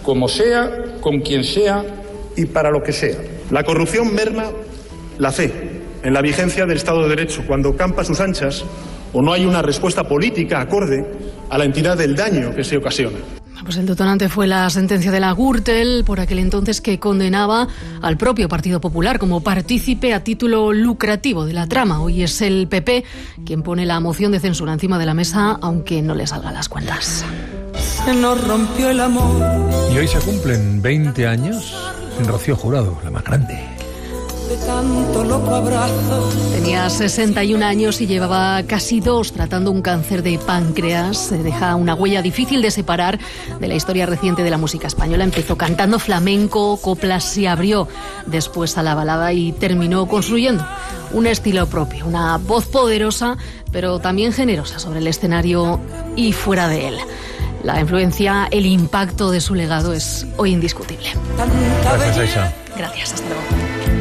como sea, con quien sea y para lo que sea. La corrupción merma la fe en la vigencia del Estado de Derecho cuando campa a sus anchas o no hay una respuesta política acorde a la entidad del daño que se ocasiona. Pues el detonante fue la sentencia de la Gürtel, por aquel entonces, que condenaba al propio Partido Popular como partícipe a título lucrativo de la trama. Hoy es el PP quien pone la moción de censura encima de la mesa, aunque no le salgan las cuentas. Se nos rompió el amor. Y hoy se cumplen 20 años en Rocío Jurado, la más grande. De tanto loco abrazo. Tenía 61 años y llevaba casi 2 tratando un cáncer de páncreas. Se deja una huella difícil de separar de la historia reciente de la música española. Empezó cantando flamenco, coplas, se abrió después a la balada y terminó construyendo un estilo propio, una voz poderosa, pero también generosa sobre el escenario y fuera de él. La influencia, el impacto de su legado es hoy indiscutible. Gracias, Aisha. Gracias, hasta luego.